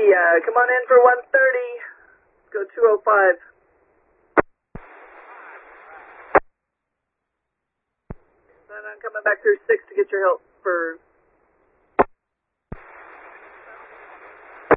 come on in for 130. Let's go 205. And I'm coming back through 6 to get your help for